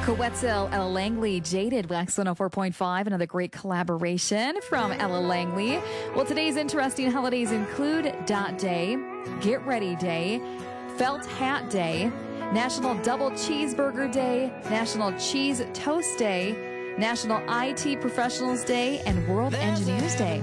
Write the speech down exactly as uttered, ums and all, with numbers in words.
Quetzal, Ella Langley, Jaded, Wax one oh four point five, another great collaboration from Ella Langley. Well, today's interesting holidays include Dot Day, Get Ready Day, Felt Hat Day, National Double Cheeseburger Day, National Cheese Toast Day, National I T Professionals Day, and World Engineers Day.